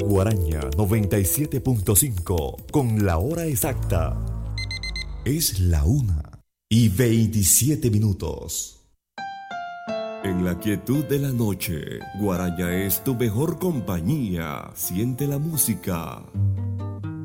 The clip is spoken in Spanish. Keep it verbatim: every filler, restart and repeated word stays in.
Guaraña noventa y siete punto cinco con la hora exacta. Es la una y veintisiete minutos. En la quietud de la noche, Guaraña es tu mejor compañía. Siente la música.